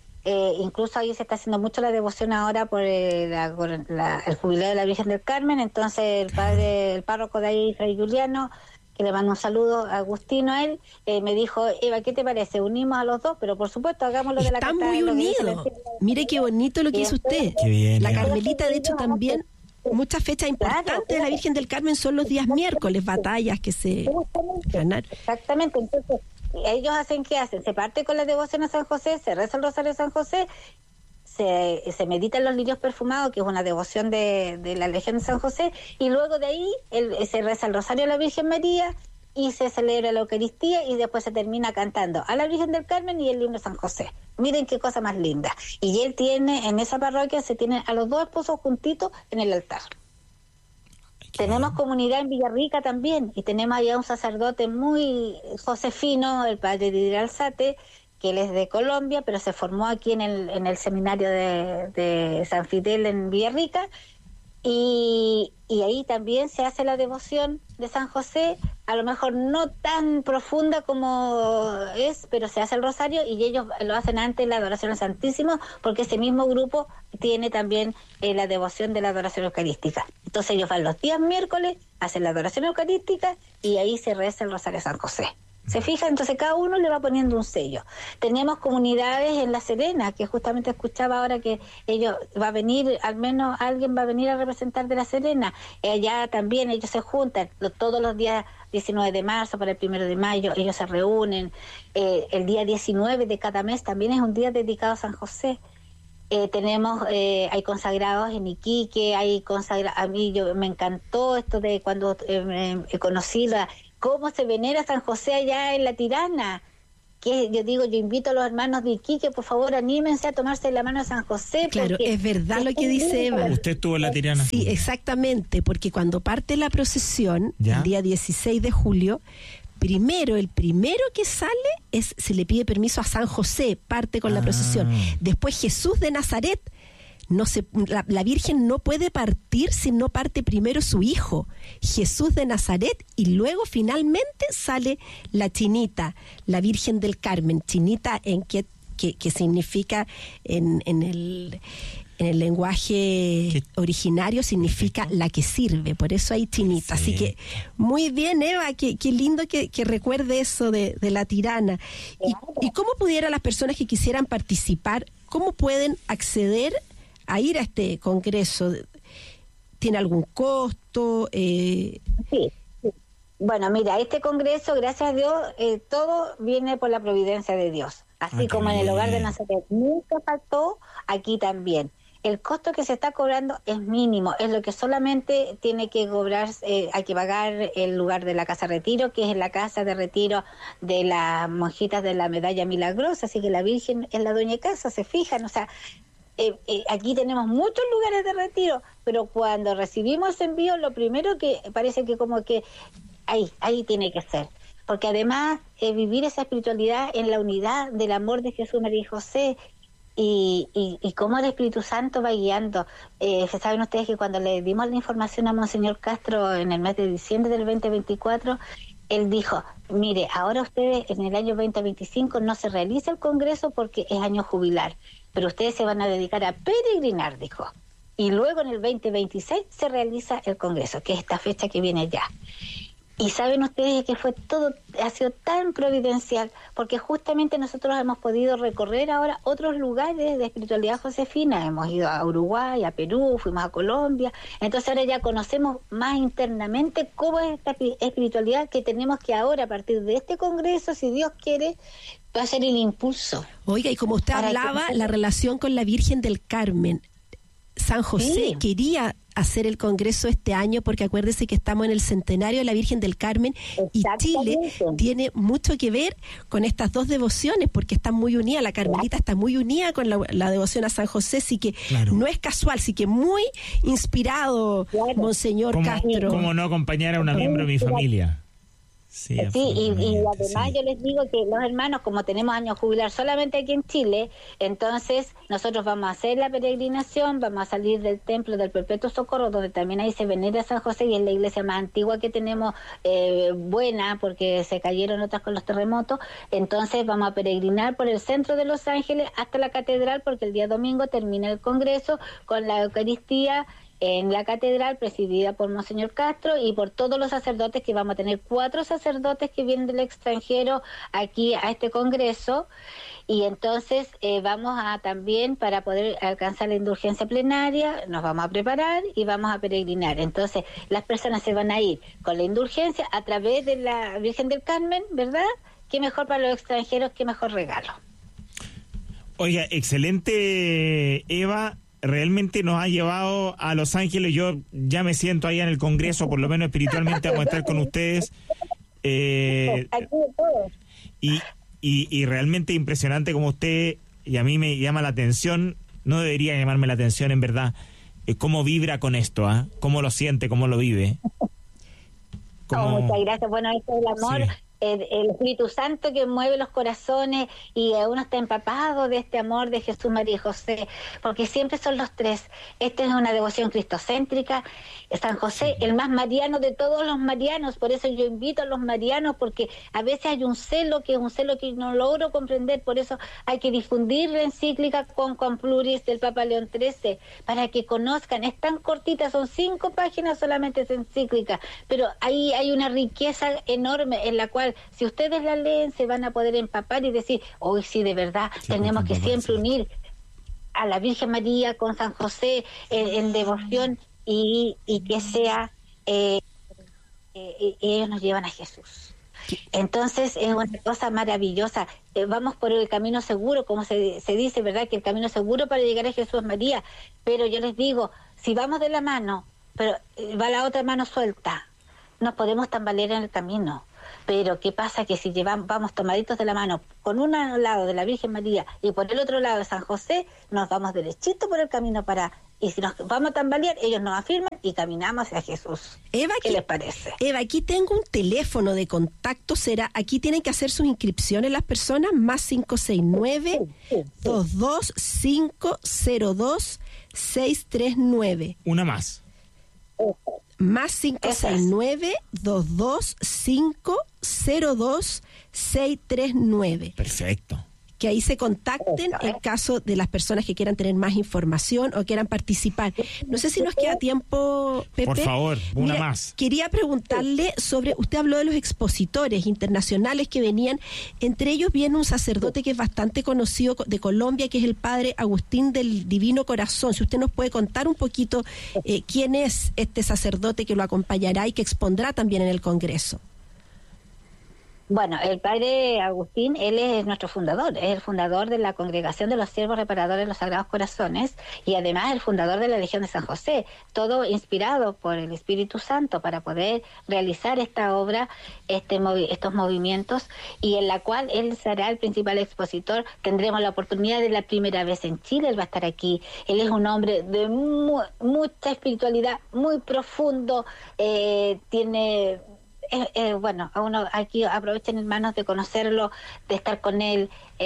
Incluso ahí se está haciendo mucho la devoción ahora por el jubileo de la Virgen del Carmen. Entonces el párroco de ahí, Fray Juliano, que le mando un saludo a Agustino, a él, me dijo, Eva, ¿qué te parece? Unimos a los dos, pero por supuesto hagámoslo de la Están muy unidos. Mire qué bonito lo que hizo usted. Qué bien, la Carmelita, de hecho, también... Muchas fechas importantes de la Virgen del Carmen son los días miércoles, batallas que se ganan. Exactamente, entonces ellos ¿qué hacen? Se parte con la devoción a San José, se reza el rosario de San José, se meditan los lirios perfumados, que es una devoción de la Legión de San José, y luego de ahí se reza el rosario a la Virgen María, y se celebra la Eucaristía, y después se termina cantando a la Virgen del Carmen y el himno de San José. Miren qué cosa más linda. Y él tiene, en esa parroquia, se tienen a los dos esposos juntitos en el altar. Tenemos comunidad en Villarrica también, y tenemos allá un sacerdote muy josefino, el padre Didier Alzate, que él es de Colombia, pero se formó aquí en el seminario de San Fidel en Villarrica, y ahí también se hace la devoción de San José, a lo mejor no tan profunda como es, pero se hace el rosario, y ellos lo hacen antes la adoración al Santísimo, porque ese mismo grupo tiene también la devoción de la adoración eucarística. Entonces ellos van los días miércoles, hacen la adoración eucarística, y ahí se reza el rosario a San José. ¿Se fijan? Entonces cada uno le va poniendo un sello. Tenemos comunidades en La Serena, que justamente escuchaba ahora que ellos va a venir, al menos alguien va a venir a representar de La Serena. Allá también ellos se juntan todos los días 19 de marzo para el 1 de mayo, ellos se reúnen. El día 19 de cada mes también es un día dedicado a San José. Tenemos, hay consagrados en Iquique, hay consagrados, a mí me encantó esto de cuando conocí cómo se venera a San José allá en La Tirana, que yo digo, yo invito a los hermanos de Iquique, por favor, anímense a tomarse la mano a San José. Claro, es verdad lo que dice Eva. Usted estuvo en La Tirana. Sí, exactamente, porque cuando parte la procesión, ¿ya? El día 16 de julio, el primero que sale se le pide permiso a San José, parte con la procesión. Después Jesús de Nazaret, la Virgen no puede partir si no parte primero su hijo, Jesús de Nazaret, y luego finalmente sale la Chinita, la Virgen del Carmen. Chinita que significa en el lenguaje originario significa la que sirve, por eso hay Chinita. Sí. Así que muy bien, Eva, qué lindo que recuerde eso de La Tirana. ¿Y cómo pudieran las personas que quisieran participar, cómo pueden acceder a ir a este congreso? ¿Tiene algún costo? Sí. Bueno, mira, este congreso, gracias a Dios, todo viene por la providencia de Dios. Así como en el hogar de Nazaret nunca faltó, aquí también. El costo que se está cobrando es mínimo, es lo que solamente tiene que cobrar, hay que pagar el lugar de la casa de retiro, que es la casa de retiro de las monjitas de la Medalla Milagrosa, así que la Virgen es la dueña de casa, se fijan, o sea, aquí tenemos muchos lugares de retiro, pero cuando recibimos envío, lo primero que parece que como que ahí tiene que ser. Porque además vivir esa espiritualidad en la unidad del amor de Jesús, María y José, y cómo el Espíritu Santo va guiando. Saben ustedes que cuando le dimos la información a Monseñor Castro en el mes de diciembre del 2024, él dijo, mire, ahora ustedes en el año 2025 no se realiza el congreso porque es año jubilar, pero ustedes se van a dedicar a peregrinar, dijo. Y luego en el 2026 se realiza el congreso, que es esta fecha que viene ya. Y saben ustedes que ha sido tan providencial, porque justamente nosotros hemos podido recorrer ahora otros lugares de espiritualidad josefina. Hemos ido a Uruguay, a Perú, fuimos a Colombia. Entonces ahora ya conocemos más internamente cómo es esta espiritualidad que tenemos que ahora, a partir de este congreso, si Dios quiere, va a ser el impulso. Oiga, y como usted hablaba, la relación con la Virgen del Carmen. San José quería hacer el congreso este año porque acuérdese que estamos en el centenario de la Virgen del Carmen y Chile tiene mucho que ver con estas dos devociones porque están muy unidas, la carmelita está muy unida con la devoción a San José, así que no es casual, así que muy inspirado Monseñor Castro. ¿Cómo no acompañar a una miembro de mi familia? Sí, y además yo les digo que los hermanos, como tenemos año jubilar solamente aquí en Chile, entonces nosotros vamos a hacer la peregrinación, vamos a salir del templo del Perpetuo Socorro, donde también ahí se venera a San José y es la iglesia más antigua que tenemos, buena, porque se cayeron otras con los terremotos. Entonces vamos a peregrinar por el centro de Los Ángeles hasta la catedral, porque el día domingo termina el congreso con la Eucaristía en la catedral, presidida por Monseñor Castro y por todos los sacerdotes, que vamos a tener 4 sacerdotes que vienen del extranjero aquí a este congreso. Y entonces vamos a también, para poder alcanzar la indulgencia plenaria, nos vamos a preparar y vamos a peregrinar. Entonces las personas se van a ir con la indulgencia a través de la Virgen del Carmen, ¿verdad? Qué mejor para los extranjeros, qué mejor regalo. Oiga, excelente, Eva. Realmente nos ha llevado a Los Ángeles. Yo ya me siento allá en el Congreso, por lo menos espiritualmente, vamos a estar con ustedes. Y realmente impresionante como usted, y a mí me llama la atención, no debería llamarme la atención en verdad, cómo vibra con esto, cómo lo siente, cómo lo vive. Muchas gracias. Bueno, esto es el amor. Sí. El Espíritu Santo que mueve los corazones y uno está empapado de este amor de Jesús, María y José, porque siempre son los tres. Esta es una devoción cristocéntrica. San José, el más mariano de todos los marianos, por eso yo invito a los marianos, porque a veces hay un celo que no logro comprender, por eso hay que difundir la encíclica con Pluris del Papa León XIII, para que conozcan. Es tan cortita, son 5 páginas solamente esa encíclica, pero ahí hay una riqueza enorme en la cual especial. Si ustedes la leen, se van a poder empapar y decir, hoy sí, de verdad, tenemos que siempre unir a la Virgen María con San José en devoción y que sea, ellos nos llevan a Jesús. Entonces es una cosa maravillosa. Vamos por el camino seguro, como se dice, ¿verdad? Que el camino seguro para llegar a Jesús es María. Pero yo les digo, si vamos de la mano, pero va la otra mano suelta, nos podemos tambalear en el camino. Pero ¿qué pasa? Que si vamos tomaditos de la mano, con un lado de la Virgen María y por el otro lado de San José, nos vamos derechito por el camino y si nos vamos a tambalear, ellos nos afirman y caminamos hacia Jesús. Eva, ¿qué les parece? Eva, aquí tengo un teléfono de contacto. Aquí tienen que hacer sus inscripciones las personas, más 569-22502-639. Una más. Más 569-22502-639. Perfecto. Que ahí se contacten en caso de las personas que quieran tener más información o quieran participar. No sé si nos queda tiempo, Pepe. Por favor, una más. Quería preguntarle sobre, usted habló de los expositores internacionales que venían, entre ellos viene un sacerdote que es bastante conocido de Colombia, que es el padre Agustín del Divino Corazón. Si usted nos puede contar un poquito quién es este sacerdote que lo acompañará y que expondrá también en el Congreso. Bueno, el padre Agustín, él es nuestro fundador, es el fundador de la Congregación de los Siervos Reparadores de los Sagrados Corazones y además el fundador de la Legión de San José, todo inspirado por el Espíritu Santo para poder realizar esta obra, estos movimientos, y en la cual él será el principal expositor. Tendremos la oportunidad de la primera vez en Chile, él va a estar aquí. Él es un hombre de mucha espiritualidad, muy profundo, tiene... bueno, a uno aquí aprovechen, hermanos, de conocerlo, de estar con él,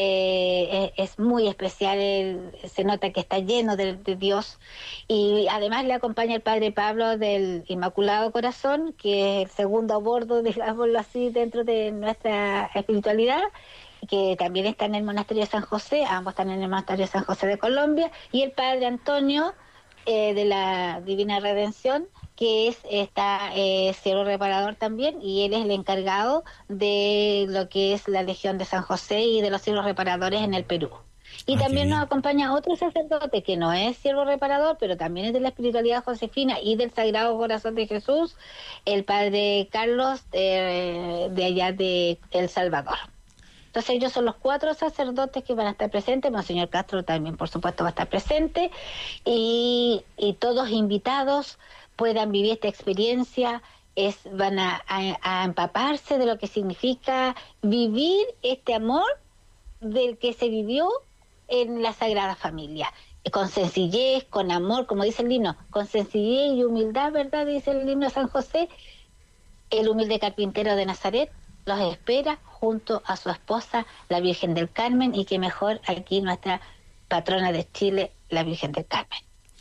es muy especial, se nota que está lleno de Dios, y además le acompaña el padre Pablo del Inmaculado Corazón, que es el segundo a bordo, digámoslo así, dentro de nuestra espiritualidad, que también está en el monasterio de San José, ambos están en el monasterio de San José de Colombia, y el padre Antonio de la Divina Redención, que está siervo reparador también, y él es el encargado de lo que es la Legión de San José y de los siervos reparadores en el Perú. Y también nos acompaña otro sacerdote que no es siervo reparador, pero también es de la espiritualidad josefina y del Sagrado Corazón de Jesús, el padre Carlos de allá de El Salvador. Entonces ellos son los 4 sacerdotes que van a estar presentes. Monseñor Castro también, por supuesto, va a estar presente, y todos invitados puedan vivir esta experiencia, van a empaparse de lo que significa vivir este amor del que se vivió en la Sagrada Familia, con sencillez, con amor, como dice el himno, con sencillez y humildad, ¿verdad? Dice el himno de San José, el humilde carpintero de Nazaret los espera junto a su esposa, la Virgen del Carmen, y que mejor aquí nuestra patrona de Chile, la Virgen del Carmen.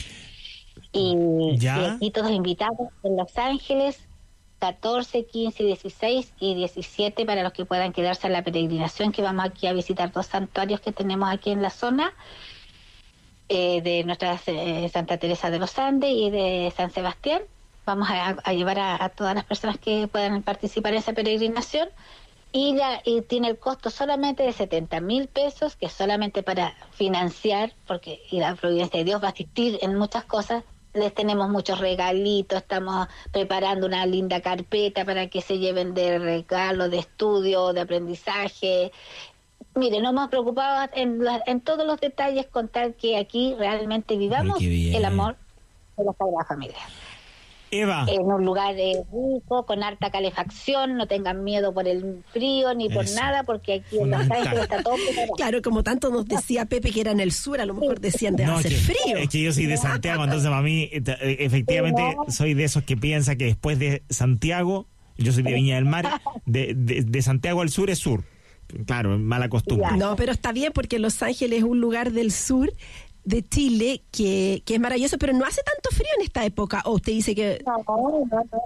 Y aquí todos invitados en Los Ángeles, 14, 15, 16 y 17, para los que puedan quedarse en la peregrinación, que vamos aquí a visitar 2 santuarios que tenemos aquí en la zona, de nuestra Santa Teresa de los Andes y de San Sebastián. Vamos a llevar a todas las personas que puedan participar en esa peregrinación, y tiene el costo solamente de 70.000 pesos, que es solamente para financiar, porque la providencia de Dios va a asistir en muchas cosas. Les tenemos muchos regalitos, estamos preparando una linda carpeta para que se lleven de regalo, de estudio, de aprendizaje. Mire, nos hemos preocupado en todos los detalles con tal que aquí realmente vivamos el amor de la Sagrada Familia. Eva. En un lugar rico, con harta calefacción, no tengan miedo por el frío ni por nada, porque aquí en Los Ángeles está todo preparado. Claro, como tanto nos decía Pepe que era en el sur, a lo mejor decían de hacer frío. Es que yo soy de Santiago, entonces para mí, efectivamente, soy de esos que piensa que después de Santiago, yo soy de Viña del Mar, de Santiago al sur es sur. Claro, mala costumbre. No, pero está bien, porque Los Ángeles es un lugar del sur de Chile que es maravilloso, pero no hace tanto frío en esta época. ¿O usted dice que...?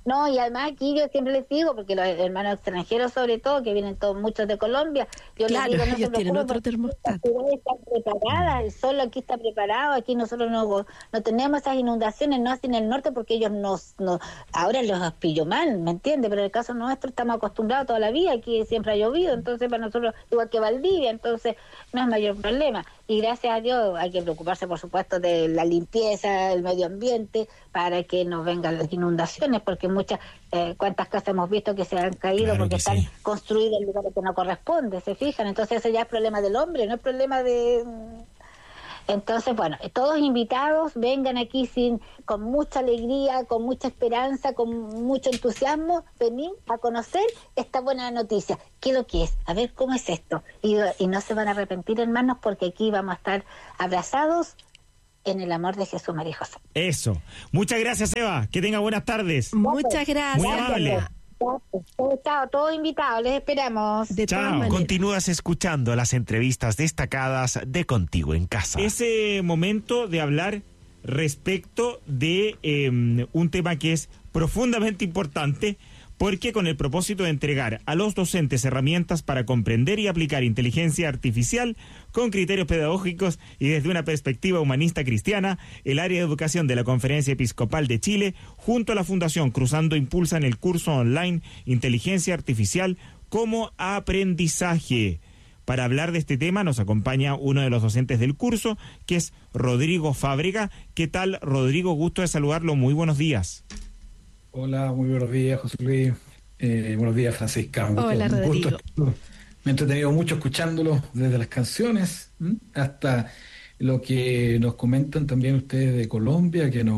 No, y además aquí yo siempre les digo, porque los hermanos extranjeros sobre todo, que vienen todos muchos de Colombia, yo Claro, les digo, no ellos se tienen preocupen, otro termostato. las ciudades están preparadas, el sol aquí está preparado, aquí nosotros no tenemos esas inundaciones, no así en el norte, porque ellos ahora los pilló mal, ¿me entiendes? Pero en el caso nuestro estamos acostumbrados toda la vida, aquí siempre ha llovido, entonces para nosotros, igual que Valdivia, entonces no es mayor problema. Y gracias a Dios hay que preocuparse, por supuesto, de la limpieza, del medio ambiente, para que no vengan las inundaciones, porque muchas, cuántas casas hemos visto que se han caído Claro porque que están sí. construidas en lugares que no corresponde, ¿se fijan? Entonces ese ya es problema del hombre, no es problema de... Entonces, bueno, todos invitados, vengan aquí con mucha alegría, con mucha esperanza, con mucho entusiasmo, venir a conocer esta buena noticia. ¿Qué es lo que es? A ver, ¿cómo es esto? Y no se van a arrepentir, hermanos, porque aquí vamos a estar abrazados en el amor de Jesús, María y José. Eso. Muchas gracias, Eva. Que tenga buenas tardes. Muchas gracias. Muy amable. Chao, todos invitados, les esperamos. De todas Chao. maneras. Continúas escuchando las entrevistas destacadas de Contigo en Casa. Ese momento de hablar respecto de un tema que es profundamente importante, porque con el propósito de entregar a los docentes herramientas para comprender y aplicar inteligencia artificial con criterios pedagógicos y desde una perspectiva humanista cristiana, el área de educación de la Conferencia Episcopal de Chile, junto a la Fundación Cruzando, impulsan el curso online Inteligencia Artificial como aprendizaje. Para hablar de este tema nos acompaña uno de los docentes del curso, que es Rodrigo Fábrega. ¿Qué tal, Rodrigo? Gusto de saludarlo. Muy buenos días. Hola, muy buenos días, José Luis. Buenos días, Francisca. Hola, Rodrigo. Me he entretenido mucho escuchándolo, desde las canciones hasta lo que nos comentan también ustedes de Colombia, que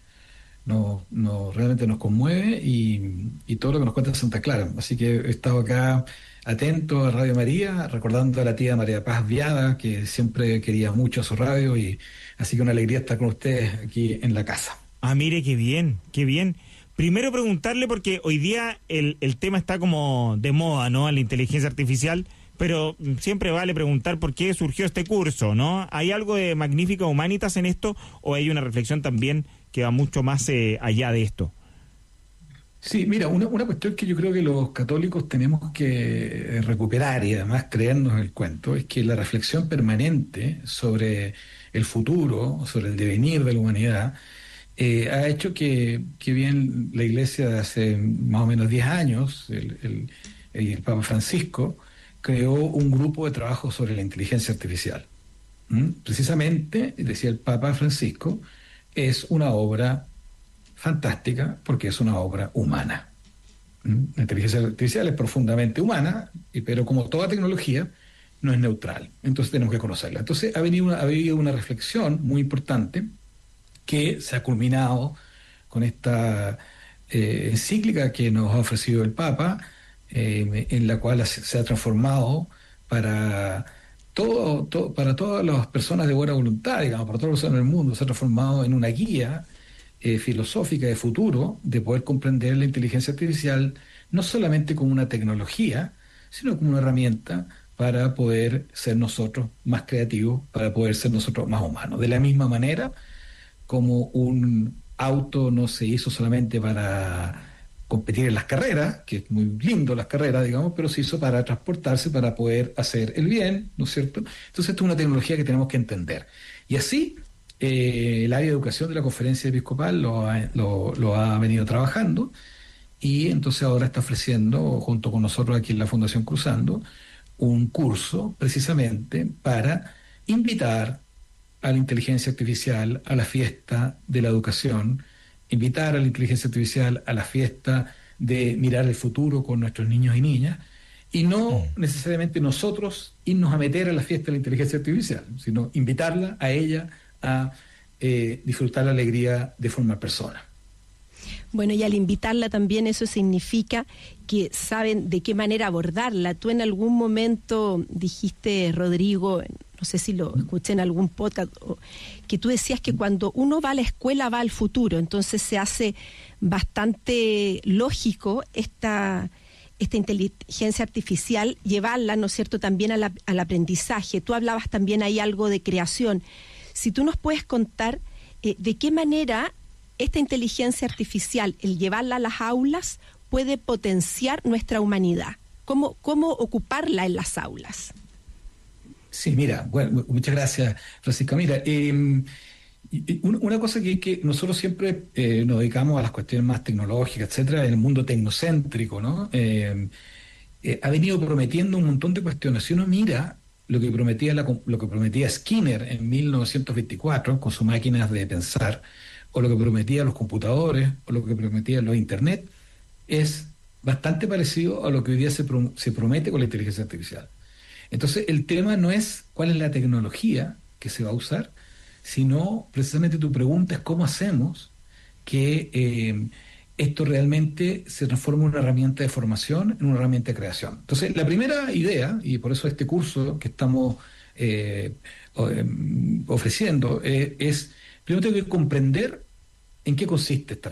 realmente nos conmueve, y todo lo que nos cuenta Santa Clara. Así que he estado acá atento a Radio María, recordando a la tía María Paz Viada, que siempre quería mucho su radio, y así que una alegría estar con ustedes aquí en la casa. Ah, mire, qué bien, qué bien. Primero preguntarle, porque hoy día el tema está como de moda, ¿no? La inteligencia artificial, pero siempre vale preguntar por qué surgió este curso, ¿no? ¿Hay algo de Magnífica Humanitas en esto o hay una reflexión también que va mucho más allá de esto? Sí, mira, una cuestión que yo creo que los católicos tenemos que recuperar y además creernos el cuento, es que la reflexión permanente sobre el futuro, sobre el devenir de la humanidad, ha hecho que bien la Iglesia de hace más o menos 10 años, el Papa Francisco, creó un grupo de trabajo sobre la inteligencia artificial. Precisamente, decía el Papa Francisco, es una obra fantástica porque es una obra humana. La inteligencia artificial es profundamente humana, pero como toda tecnología, no es neutral. Entonces tenemos que conocerla. Entonces ha habido una reflexión muy importante que se ha culminado con esta encíclica que nos ha ofrecido el Papa, en la cual se ha transformado para todas las personas de buena voluntad, digamos, para todas las personas del mundo, se ha transformado en una guía filosófica de futuro, de poder comprender la inteligencia artificial no solamente como una tecnología, sino como una herramienta para poder ser nosotros más creativos, para poder ser nosotros más humanos. De la misma manera como un auto no se hizo solamente para competir en las carreras, que es muy lindo las carreras, digamos, pero se hizo para transportarse, para poder hacer el bien, ¿no es cierto? Entonces esto es una tecnología que tenemos que entender. Y así el área de educación de la Conferencia Episcopal lo ha venido trabajando, y entonces ahora está ofreciendo, junto con nosotros aquí en la Fundación Cruzando, un curso precisamente para invitar a la inteligencia artificial a la fiesta de la educación, invitar a la inteligencia artificial a la fiesta de mirar el futuro con nuestros niños y niñas, y no necesariamente nosotros irnos a meter a la fiesta de la inteligencia artificial, sino invitarla a ella a disfrutar la alegría de formar personas. Bueno, y al invitarla también eso significa que saben de qué manera abordarla. Tú en algún momento dijiste, Rodrigo, no sé si lo escuché en algún podcast, que tú decías que cuando uno va a la escuela va al futuro, entonces se hace bastante lógico esta inteligencia artificial, llevarla, ¿no es cierto?, también al aprendizaje. Tú hablabas también ahí algo de creación. Si tú nos puedes contar de qué manera esta inteligencia artificial, el llevarla a las aulas, puede potenciar nuestra humanidad? ¿Cómo ocuparla en las aulas? Sí, mira, bueno, muchas gracias, Francisca. Mira, una cosa que nosotros siempre nos dedicamos a las cuestiones más tecnológicas, etcétera, en el mundo tecnocéntrico, ¿no? Ha venido prometiendo un montón de cuestiones. Si uno mira lo que prometía Skinner en 1924 con sus máquinas de pensar, o lo que prometía los computadores, o lo que prometía los Internet, es bastante parecido a lo que hoy día se promete con la inteligencia artificial. Entonces, el tema no es cuál es la tecnología que se va a usar, sino precisamente tu pregunta es cómo hacemos que esto realmente se transforme en una herramienta de formación, en una herramienta de creación. Entonces, la primera idea, y por eso este curso que estamos ofreciendo, es primero tengo que comprender en qué consiste esta